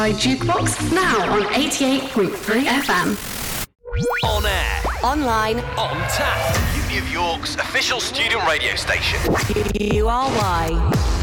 By Jukebox, now on 88.3 FM. On air, online, on tap. Uni of York's official student radio station. URY.